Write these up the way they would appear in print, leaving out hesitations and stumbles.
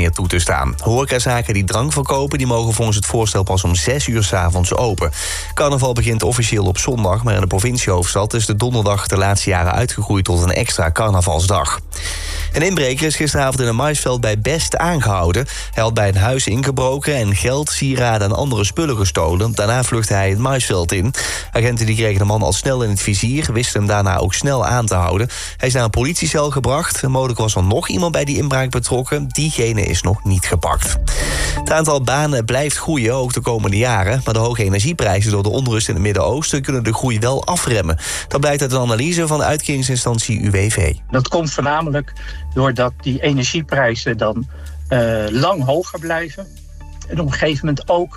meer toe te staan. Horecazaken die drank verkopen, die mogen volgens het voorstel pas om 6 uur 's avonds open. Carnaval begint officieel op zondag, maar in de provinciehoofdstad is de donderdag de laatste jaren uitgegroeid tot een extra carnavalsdag. Een inbreker is gisteravond in een maisveld bij Best aangehouden. Hij had bij een huis ingebroken en geld, sieraden en andere spullen gestolen. Daarna vluchtte hij het maisveld in. Agenten die kregen de man al snel in het vizier, wisten hem daarna ook snel aan te houden. Hij is naar een politiecel gebracht. Mogelijk was er nog iemand bij die inbraak betrokken. Diegene is nog niet gepakt. Het aantal banen blijft groeien, ook de komende jaren. Maar de hoge energieprijzen door de onrust in het Midden-Oosten kunnen de groei wel afremmen. Dat blijkt uit een analyse van de uitkeringsinstantie UWV. Dat komt voornamelijk doordat die energieprijzen dan lang hoger blijven. En op een gegeven moment ook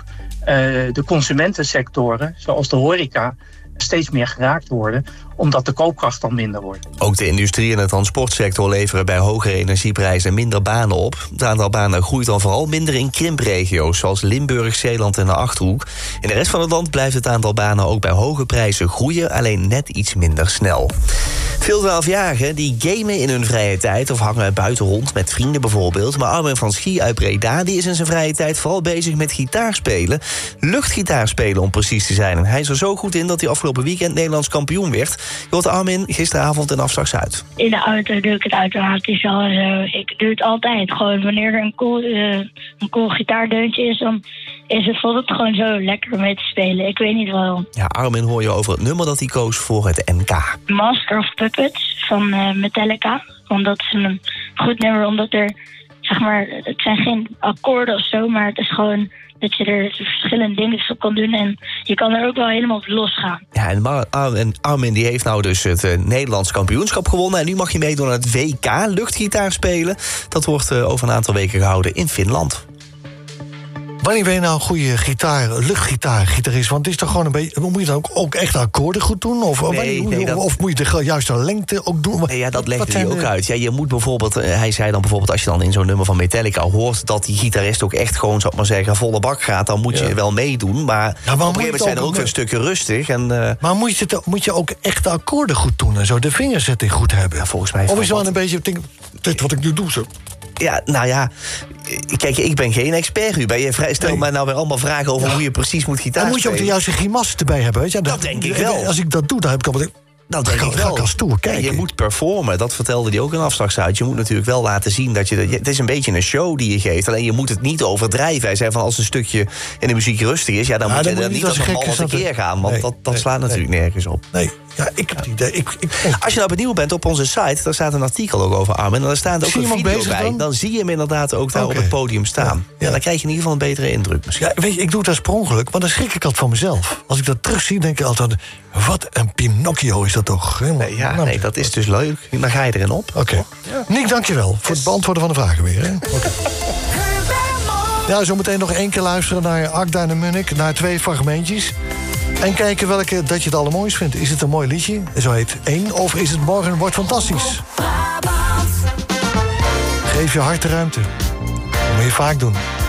de consumentensectoren, zoals de horeca, steeds meer geraakt worden, omdat de koopkracht dan minder wordt. Ook de industrie en de transportsector leveren bij hogere energieprijzen minder banen op. Het aantal banen groeit dan vooral minder in krimpregio's, zoals Limburg, Zeeland en de Achterhoek. In de rest van het land blijft het aantal banen ook bij hoge prijzen groeien, alleen net iets minder snel. Veel 12-jarigen die gamen in hun vrije tijd of hangen buiten rond met vrienden bijvoorbeeld. Maar Armin van Schie uit Breda die is in zijn vrije tijd vooral bezig met gitaarspelen. Luchtgitaarspelen om precies te zijn. En hij is er zo goed in dat hij afgelopen weekend Nederlands kampioen werd. Je hoort Armin gisteravond in Afslag Zuid. In de auto doe ik het automatisch al en zo. Ik doe het altijd. Gewoon wanneer er een cool gitaardeuntje is, dan is het voelt het gewoon zo lekker om mee te spelen. Ik weet niet waarom. Ja, Armin hoor je over het nummer dat hij koos voor het NK. Master of Puppets van Metallica. Omdat het een goed nummer, omdat er, zeg maar, het zijn geen akkoorden of zo, maar het is gewoon dat je er verschillende dingen op kan doen en je kan er ook wel helemaal op losgaan. Ja, en Armin die heeft nou dus het Nederlands kampioenschap gewonnen en nu mag je meedoen aan het WK luchtgitaar spelen. Dat wordt over een aantal weken gehouden in Finland. Wanneer ben je nou een goede luchtgitaargitarist? Want het is toch gewoon een beetje. Moet je dan ook echt akkoorden goed doen? Of moet je de juiste lengte ook doen? Nee, ja, dat legt hij ook uit. Ja, je moet bijvoorbeeld, hij zei dan bijvoorbeeld, als je dan in zo'n nummer van Metallica hoort dat die gitarist ook echt gewoon, zou ik maar zeggen, volle bak gaat, dan moet je wel meedoen. Maar op een gegeven moment zijn er ook een stukje rustig. Maar moet je ook echt de akkoorden goed doen en zo, de vingerzetting goed hebben? Ja, volgens mij. Of is wel een beetje dit wat ik nu doe zo? Ja, nou ja, kijk, ik ben geen expert, Ruben. Je stelt mij nou weer allemaal vragen over hoe je precies moet gitaar spelen. Dan moet je ook de juiste grimas erbij hebben. Weet je? Dat denk ik wel. Als ik dat doe, dan heb ik al Dat denk ik wel. Ga ik als stoer kijken. Ja, je moet performen, dat vertelde hij ook in Afslagsuit. Je moet natuurlijk wel laten zien dat het is een beetje een show die je geeft. Alleen je moet het niet overdrijven. Hij zei van als een stukje in de muziek rustig is, dan moet je er niet als een mal tekeer gaan. Want dat slaat natuurlijk nergens op. Nee. Ja, ik heb het idee. Als je nou benieuwd bent op onze site, daar staat een artikel ook over Armin. En daar staat ook een video bij. Dan? Dan zie je hem inderdaad ook daar op het podium staan. Ja, dan krijg je in ieder geval een betere indruk misschien. Ja, weet je, ik doe het als per ongeluk, maar dan schrik ik altijd van mezelf. Als ik dat terugzie, denk ik altijd, wat een Pinocchio is dat toch? Nee, dat is dus leuk. Dan ga je erin op. Oké. Nick, dankjewel voor het beantwoorden van de vragen weer. Hè? Okay. Ja, zometeen nog 1 keer luisteren naar Agda en Munnik, naar 2 fragmentjes. En kijken welke dat je het allermooist vindt. Is het een mooi liedje, zo heet 1, of is het Morgen wordt fantastisch? Geef je hart de ruimte. Dat moet je vaak doen.